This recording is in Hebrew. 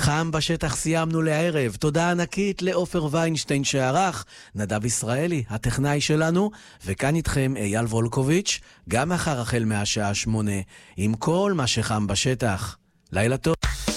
חם בשטח סיימנו לערב. תודה ענקית לאופר ויינשטיין שערך, נדב ישראלי, הטכנאי שלנו, וכאן איתכם אייל וולקוביץ', גם מחר החל מהשעה 8, עם כל מה שחם בשטח. לילה טוב.